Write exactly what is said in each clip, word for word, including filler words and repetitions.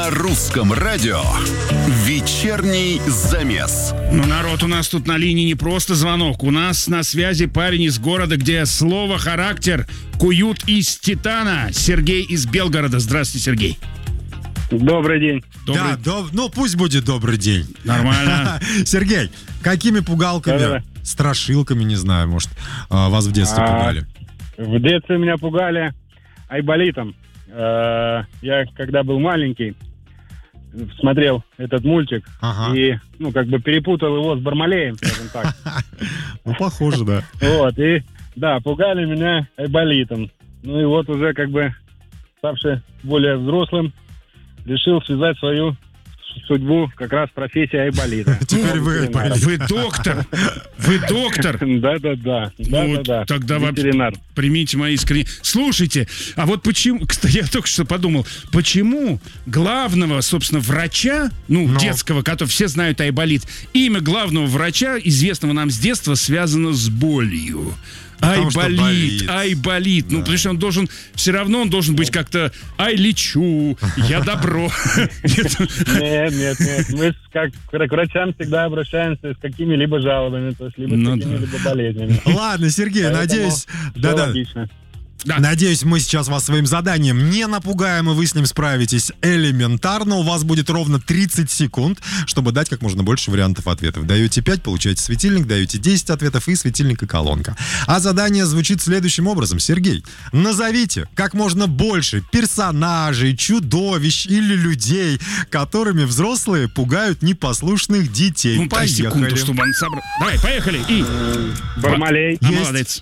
На русском радио вечерний замес. Ну, народ, у нас тут на линии не просто звонок. У нас на связи парень из города, где слово «характер» куют из титана. Сергей из Белгорода. Здравствуйте, Сергей. Добрый день. Добрый... Да, доб... ну пусть будет добрый день. Нормально. Сергей, какими пугалками, Да-да. страшилками, не знаю, может, вас в детстве А, пугали? В детстве меня пугали айболитом. Э, Я, когда был маленький, смотрел этот мультик Ага. и, ну, как бы перепутал его с Бармалеем, скажем так. Ну, похоже, да. Вот, и, да, пугали меня айболитом. Ну и вот уже, как бы, ставший более взрослым, решил связать свою судьбу как раз профессия айболита. Теперь вы айболит. Вы доктор. Вы доктор. Да-да-да. Ну, Да-да-да. тогда вообще Ветеринар. примите мои искренние... Слушайте, а вот почему... Кстати, я только что подумал, почему главного, собственно, врача, ну, Ну. детского, который все знают айболит, имя главного врача, известного нам с детства, связано с болью. Потому что Айболит, болит. айболит. Ну, Да. потому что он должен... Все равно он должен быть как-то... Ай, лечу, я добро. Нет. Нет, нет, нет. Мы с- как к врачам всегда обращаемся с какими-либо жалобами, то есть либо Ну с да. какими-либо болезнями. Ладно, Сергей, Поэтому надеюсь... всё Да-да. логично. Да. Надеюсь, мы сейчас вас своим заданием не напугаем, и вы с ним справитесь элементарно. У вас будет ровно тридцать секунд, чтобы дать как можно больше вариантов ответов. Даете пять, получаете светильник, даете десять ответов и светильник и колонка. А задание звучит следующим образом. Сергей, назовите как можно больше персонажей, чудовищ или людей, которыми взрослые пугают непослушных детей. Ну, дай секунду, Поехали. чтобы он собрал. Давай, поехали. И... Бармалей, А, Есть. молодец.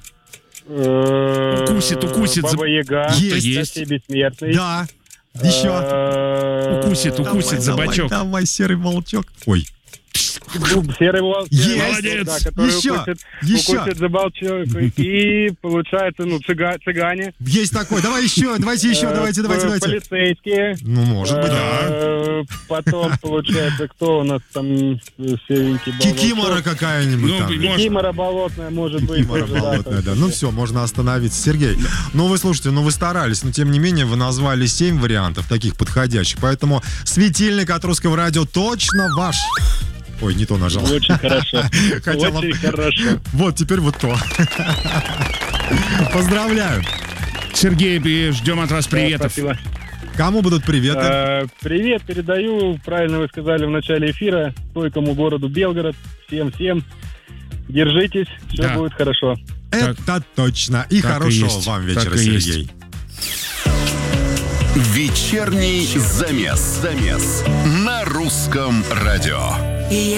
э, Укусит, укусит, Баба за- Яга, Есть. Костей Бессмертный. Да. Еще. э, Укусит, укусит за Давай, бочок. давай, серый волчок. Ой. Серый волк. Есть. серый волк, Молодец. да, который Еще. укусит, Еще. укусит за волчок. И получается, ну, цыга- цыгане. Есть такой. Давай еще, давайте еще, э, давайте, давайте, п- давайте. Полицейские. Ну, может быть, да. Э, Потом, получается, кто у нас там э, серенький был? Кикимора какая-нибудь Ну, там. может. Кикимора болотная, может быть. Кикимора тоже, да, болотная, да. там. Ну все, можно остановиться. Сергей, ну вы слушайте, ну вы старались, но тем не менее вы назвали семь вариантов таких подходящих. Поэтому светильник от русского радио точно ваш. Ой, не то нажал. Очень хорошо. Хотел Очень об- хорошо. Вот, теперь вот то. Поздравляю. Сергей, и ждем от вас приветов. Спасибо. Кому будут приветы? Э, Привет передаю, правильно вы сказали в начале эфира, стойкому городу Белгород. Всем-всем. Держитесь, все Да. будет хорошо. Это точно. И так и хорошего есть. вам Так вечера, и есть. Сергей. Вечерний замес. Замес. На русском радио.